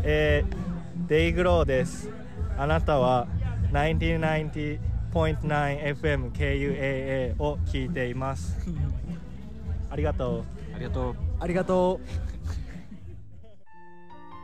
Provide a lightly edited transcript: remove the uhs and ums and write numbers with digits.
デイグローです。あなたは 90.9FM KUAA を聞いています。ありがとう。 ありがとう。 ありがとう。